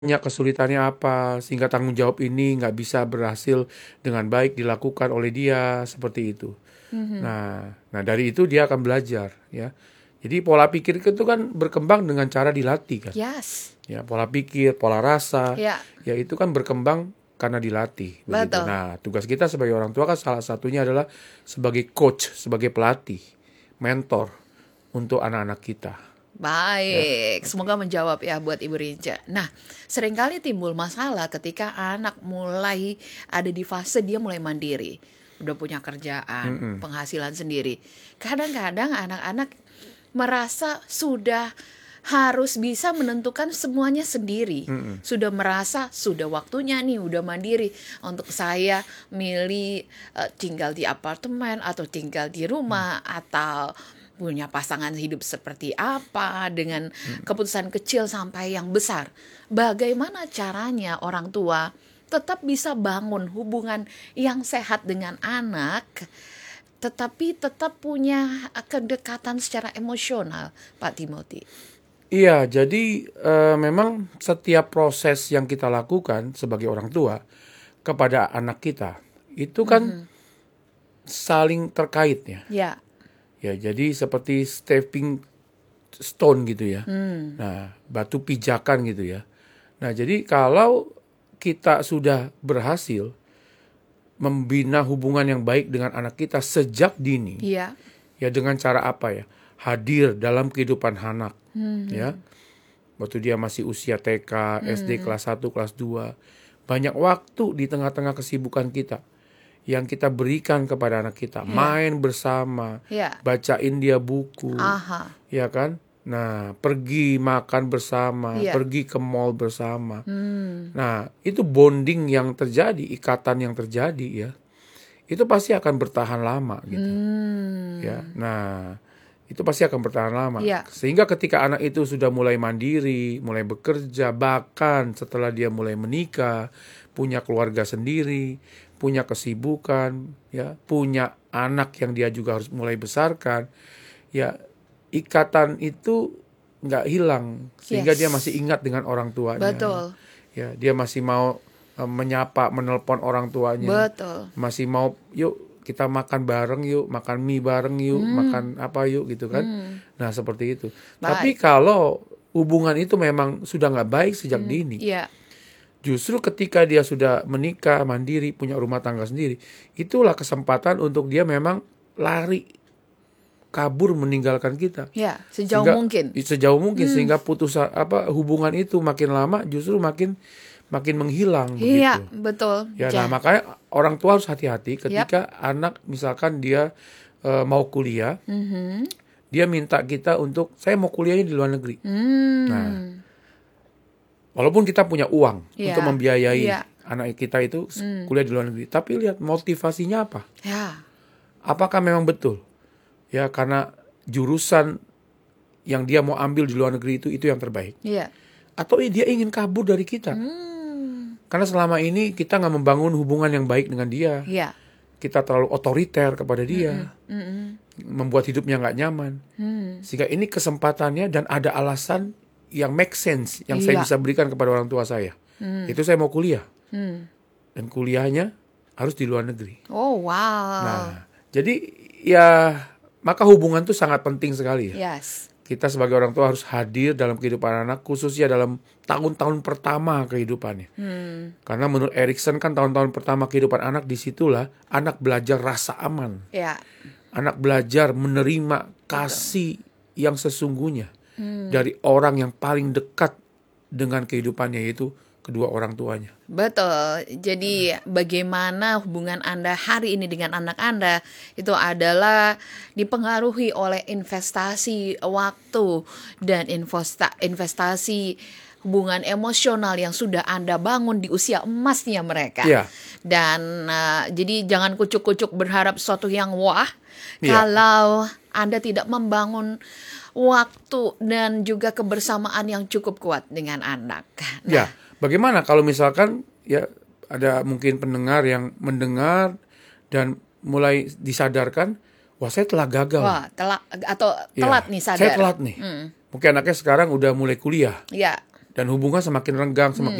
kesulitannya apa, sehingga tanggung jawab ini nggak bisa berhasil dengan baik dilakukan oleh dia, seperti itu. Mhm. Nah dari itu dia akan belajar, ya. Jadi pola pikir itu kan berkembang dengan cara dilatih kan. Yes. Ya, pola pikir, pola rasa, Ya, ya itu kan berkembang karena dilatih begitu. betul. Nah, tugas kita sebagai orang tua kan salah satunya adalah sebagai coach, sebagai pelatih, mentor untuk anak-anak kita, ya. Baik, Oke. semoga menjawab ya buat Ibu Rinca. Nah, seringkali timbul masalah ketika anak mulai ada di fase dia mulai mandiri, udah punya kerjaan, Mm-mm. penghasilan sendiri. Kadang-kadang anak-anak merasa sudah harus bisa menentukan semuanya sendiri. Mm-mm. Sudah merasa sudah waktunya nih, udah mandiri untuk saya milih tinggal di apartemen atau tinggal di rumah atau punya pasangan hidup seperti apa dengan keputusan kecil sampai yang besar. Bagaimana caranya orang tua tetap bisa bangun hubungan yang sehat dengan anak, tetapi tetap punya kedekatan secara emosional, Pak Timothy? Iya, jadi memang setiap proses yang kita lakukan sebagai orang tua kepada anak kita itu kan saling terkait ya. Ya. Ya, jadi seperti stepping stone gitu ya. Hmm. Nah, batu pijakan gitu ya. Nah, jadi kalau kita sudah berhasil membina hubungan yang baik dengan anak kita sejak dini, Iya. ya dengan cara apa ya? Hadir dalam kehidupan anak, ya. Waktu dia masih usia TK, SD kelas 1, kelas 2. Banyak waktu di tengah-tengah kesibukan kita yang kita berikan kepada anak kita. Iya. Main bersama, Ya. bacain dia buku, Aha. ya kan? Nah, pergi makan bersama, Iya. pergi ke mall bersama. Nah, itu bonding yang terjadi, ikatan yang terjadi ya. Itu pasti akan bertahan lama gitu. Ya. Nah, itu pasti akan bertahan lama. Iya. Sehingga ketika anak itu sudah mulai mandiri, mulai bekerja, bahkan setelah dia mulai menikah, punya keluarga sendiri, punya kesibukan, ya, punya anak yang dia juga harus mulai besarkan, ya, ikatan itu nggak hilang sehingga Yes. dia masih ingat dengan orang tuanya. Betul. Ya, dia masih mau menyapa, menelpon orang tuanya. Betul. Masih mau, yuk kita makan bareng yuk, makan mie bareng yuk, makan apa yuk gitu kan. Nah, seperti itu. Tapi Baik. kalau hubungan itu memang sudah nggak baik sejak dini, Iya. justru ketika dia sudah menikah, mandiri, punya rumah tangga sendiri, itulah kesempatan untuk dia memang lari, kabur, meninggalkan kita. Ya, sejauh Sehingga mungkin. sejauh mungkin sehingga hubungan itu makin lama justru makin menghilang Iya, begitu. betul. Ya, nah makanya orang tua harus hati-hati ketika anak misalkan dia mau kuliah, dia minta kita untuk saya mau kuliahnya di luar negeri. Nah, walaupun kita punya uang Iya. untuk membiayai Iya. anak kita itu kuliah di luar negeri, tapi lihat motivasinya apa? Ya. Apakah memang betul? Ya, karena jurusan yang dia mau ambil di luar negeri itu yang terbaik. Iya. Atau dia ingin kabur dari kita. Karena selama ini kita nggak membangun hubungan yang baik dengan dia. Iya. Kita terlalu otoriter kepada dia. Membuat hidupnya nggak nyaman. Sehingga ini kesempatannya dan ada alasan yang make sense yang saya Iya. bisa berikan kepada orang tua saya. Itu saya mau kuliah. Dan kuliahnya harus di luar negeri. Oh, wow. Nah, jadi ya maka hubungan itu sangat penting sekali ya. Yes. Kita sebagai orang tua harus hadir dalam kehidupan anak, khususnya dalam tahun-tahun pertama kehidupannya. Karena menurut Erikson kan tahun-tahun pertama kehidupan anak, disitulah anak belajar rasa aman. Ya. Anak belajar menerima kasih yang sesungguhnya dari orang yang paling dekat dengan kehidupannya, yaitu kedua orang tuanya. Betul. Jadi bagaimana hubungan Anda hari ini dengan anak Anda itu adalah dipengaruhi oleh investasi waktu dan investasi hubungan emosional yang sudah Anda bangun di usia emasnya mereka. Iya. Dan jadi jangan kucuk-kucuk berharap sesuatu yang wah Iya. kalau Anda tidak membangun waktu dan juga kebersamaan yang cukup kuat dengan anak. Ya, bagaimana kalau misalkan ya ada mungkin pendengar yang mendengar dan mulai disadarkan, wah saya telah gagal. Wah, telat Ya, nih sadar. saya telat nih. Mungkin anaknya sekarang udah mulai kuliah. Ya. dan hubungan semakin renggang, semakin